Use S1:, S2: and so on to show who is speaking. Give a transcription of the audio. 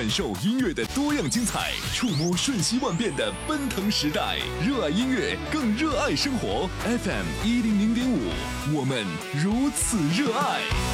S1: 感受音乐的多样精彩，触摸瞬息万变的奔腾时代。热爱音乐，更热爱生活。FM100.5，我们如此热爱。